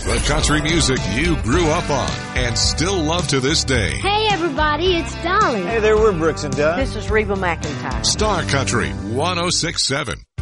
The country music you grew up on and still love to this day. Hey, everybody, it's Dolly. Hey there, we're Brooks and Dunn. This is Reba McEntire. Star Country 106.7.